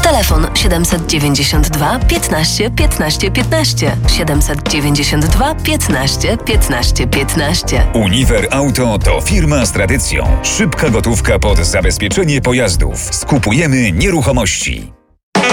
Telefon 792 15 15 15. 792 15 15 15. Uniwer Auto to firma z tradycją. Szybka gotówka pod zabezpieczenie pojazdów. Skupujemy nieruchomości.